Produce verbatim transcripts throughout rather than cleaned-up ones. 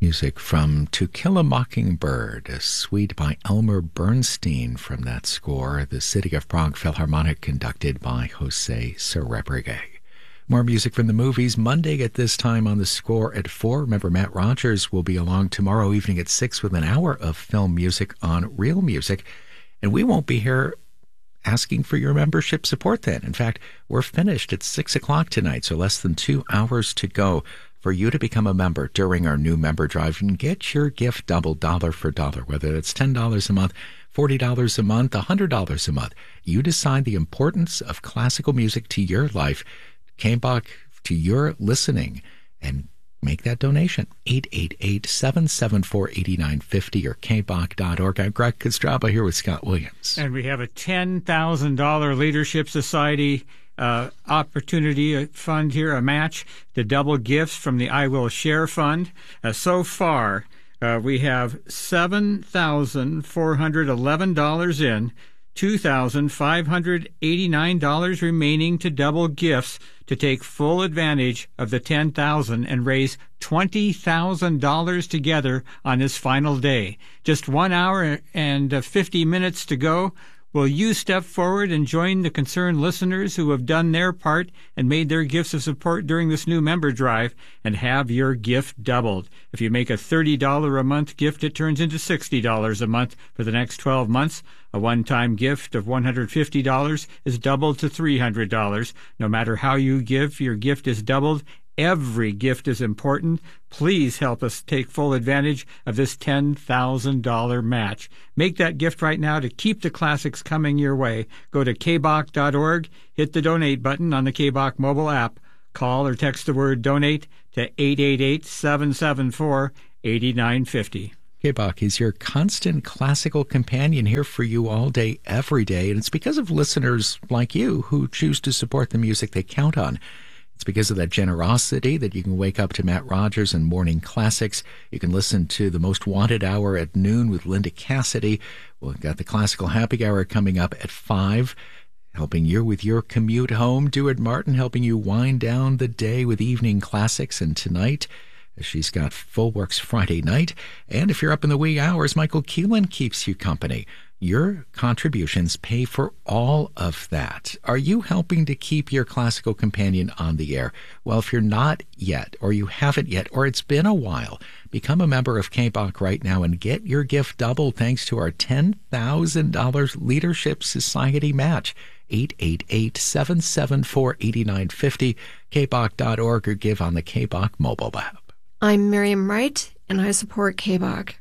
Music from To Kill a Mockingbird, a suite by Elmer Bernstein from that score, the City of Prague Philharmonic, conducted by Jose Cerebrigue. More music from the movies Monday at this time on The Score at four. Remember, Matt Rogers will be along tomorrow evening at six with an hour of film music on Real Music. And we won't be here asking for your membership support then. In fact, we're finished at six o'clock tonight, so less than two hours to go for you to become a member during our new member drive and get your gift double dollar for dollar, whether it's ten dollars a month, forty dollars a month, one hundred dollars a month. You decide the importance of classical music to your life, K B O C to your listening, and make that donation. eight eight eight, seven seven four, eight nine five zero or k b o c dot org. I'm Greg Kostraba here with Scott Williams. And we have a ten thousand dollars Leadership Society uh, opportunity a fund here, a match to double gifts from the I Will Share Fund. Uh, so far, uh, we have seven thousand four hundred eleven dollars in, two thousand five hundred eighty-nine dollars remaining to double gifts to take full advantage of the ten thousand dollars and raise twenty thousand dollars together on this final day. Just one hour and fifty minutes to go. Will you step forward and join the concerned listeners who have done their part and made their gifts of support during this new member drive and have your gift doubled? If you make a thirty dollars a month gift, it turns into sixty dollars a month for the next twelve months. A one-time gift of one hundred fifty dollars is doubled to three hundred dollars. No matter how you give, your gift is doubled. Every gift is important. Please help us take full advantage of this ten thousand dollars match. Make that gift right now to keep the classics coming your way. Go to k b o c dot org, hit the donate button on the K B O C mobile app. Call or text the word donate to eight eight eight, seven seven four, eight nine five zero. K B O C is your constant classical companion here for you all day, every day. And it's because of listeners like you who choose to support the music they count on. It's because of that generosity that you can wake up to Matt Rogers and Morning Classics. You can listen to the Most Wanted Hour at noon with Linda Cassidy. We've got the Classical Happy Hour coming up at five, helping you with your commute home. DeWitt Martin helping you wind down the day with Evening Classics. And tonight, she's got Full Works Friday night. And if you're up in the wee hours, Michael Keelan keeps you company. Your contributions pay for all of that. Are you helping to keep your classical companion on the air? Well, if you're not yet, or you haven't yet, or it's been a while, become a member of K B O C right now and get your gift doubled thanks to our ten thousand dollars Leadership Society match. eight eight eight, seven seven four, eight nine five zero, k b o c dot org, or give on the K B O C mobile app. I'm Miriam Wright, and I support K B O C.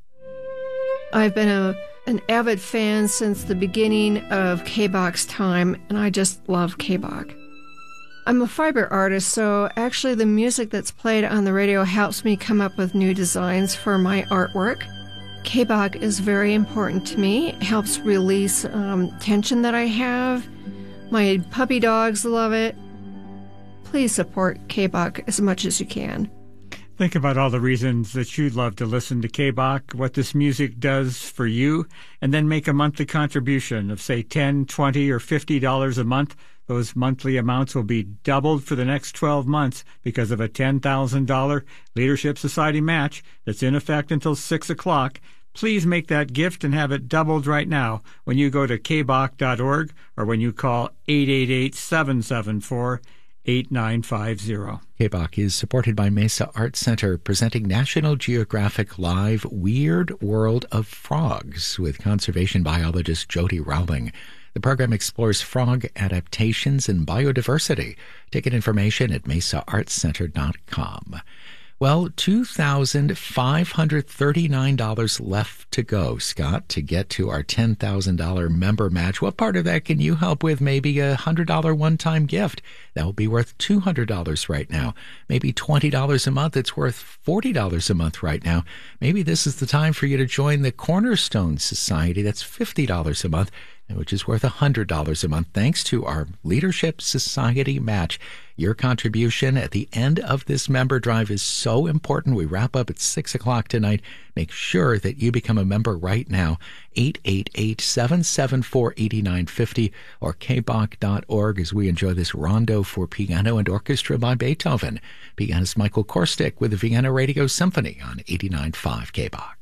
I've been a an avid fan since the beginning of K B O C's time, and I just love K B O C. I'm a fiber artist, so actually the music that's played on the radio helps me come up with new designs for my artwork. K B O C is very important to me. It helps release um, tension that I have. My puppy dogs love it. Please support K B O C as much as you can. Think about all the reasons that you'd love to listen to K B O C, what this music does for you, and then make a monthly contribution of, say, ten dollars, twenty dollars, or fifty dollars a month. Those monthly amounts will be doubled for the next twelve months because of a ten thousand dollars Leadership Society match that's in effect until six o'clock. Please make that gift and have it doubled right now when you go to k b o c dot org or when you call eight eight eight, seven seven four, eight nine five zero. K B O C is supported by Mesa Art Center, presenting National Geographic Live Weird World of Frogs with conservation biologist Jody Rowling. The program explores frog adaptations and biodiversity. Ticket information at mesa arts center dot com. Well, two thousand five hundred thirty-nine dollars left to go, Scott, to get to our ten thousand dollars member match. What part of that can you help with? Maybe a one hundred dollars one-time gift. That will be worth two hundred dollars right now. Maybe twenty dollars a month. It's worth forty dollars a month right now. Maybe this is the time for you to join the Cornerstone Society. That's fifty dollars a month. which is worth one hundred dollars a month, thanks to our Leadership Society match. Your contribution at the end of this member drive is so important. We wrap up at six o'clock tonight. Make sure that you become a member right now. eight eight eight, seven seven four, eight nine five zero or k bach dot org as we enjoy this rondo for piano and orchestra by Beethoven. Pianist Michael Korstic with the Vienna Radio Symphony on eighty-nine point five K B A C.